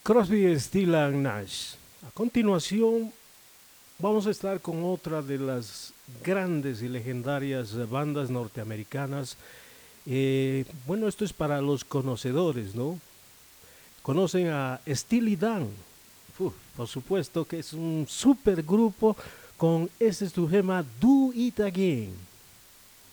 Crosby, Stills and Nash. A continuación vamos a estar con otra de las grandes y legendarias bandas norteamericanas. Bueno, esto es para los conocedores, ¿no? Conocen a Steely Dan. Por supuesto que es un super grupo con este es tu tema Do It Again.